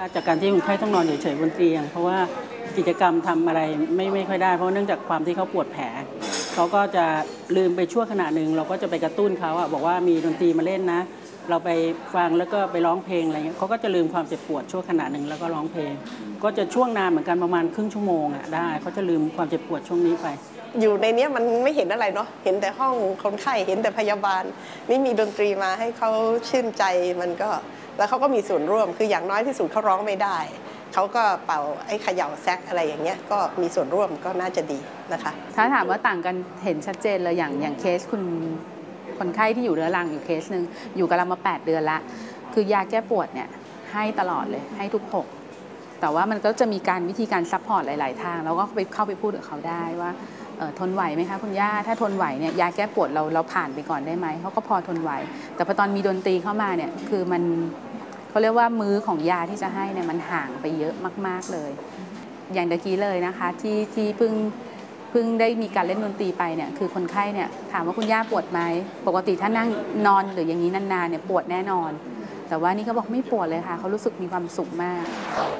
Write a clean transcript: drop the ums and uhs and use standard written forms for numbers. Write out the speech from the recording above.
จากการที่คนไข้ต้องนอนเฉยๆบนเตียงเพราะว่ากิจกรรมทำอะไรไม่ค่อยได้เพราะเนื่องจากความที่เขาปวดแผลเขาก็จะลืมไปชั่วขณะหนึ่งเราก็จะไปกระตุ้นเขาบอกว่ามีดนตรีมาเล่นนะเราไปฟังแล้วก็ไปร้องเพลงอะไรเงี้ยเขาก็จะลืมความเจ็บปวดชั่วขณะหนึ่งแล้วก็ร้องเพลงก็จะช่วงนานเหมือนกันประมาณครึ่งชั่วโมงได้เขาจะลืมความเจ็บปวดช่วงนี้ไปอยู่ในนี้มันไม่เห็นอะไรเนาะเห็นแต่ห้องคนไข้เห็นแต่พยาบาลนี่มีดนตรีมาให้เขาชื่นใจมันก็แล้วเขาก็มีส่วนร่วมคืออย่างน้อยที่สุดเขาร้องไม่ได้เขาก็เป่าไอ้เขย่าแซกอะไรอย่างเงี้ยก็มีส่วนร่วมก็น่าจะดีนะคะถ้าถามว่าต่างกันเห็นชัดเจนเลยอย่างเคสคนไข้ที่อยู่เรื้อรังอยู่เคสหนึ่งอยู่กับเรามา8 เดือนละคือยาแก้ปวดเนี่ยให้ตลอดเลยให้ทุก6แต่ว่ามันก็จะมีวิธีการซัพพอร์ตหลายๆทางแล้วก็เข้าไปพูดกับเขาได้ว่าทนไหวไหมคะคุณย่าถ้าทนไหวเนี่ยยาแก้ปวดเราผ่านไปก่อนได้ไหมเขาก็พอทนไหวแต่พอตอนมีดนตรีเข้ามาเนี่ยคือมันเขาเรียกว่ามื้อของยาที่จะให้เนี่ยมันห่างไปเยอะมากๆเลยอย่างตะกี้เลยนะคะที่เพิ่งได้มีการเล่นดนตรีไปเนี่ยคือคนไข้เนี่ยถามว่าคุณย่าปวดไหมปกติถ้านั่งนอนหรืออย่างนี้นานๆเนี่ยปวดแน่นอนแต่ว่านี่เขาบอกไม่ปวดเลยค่ะเขารู้สึกมีความสุขมาก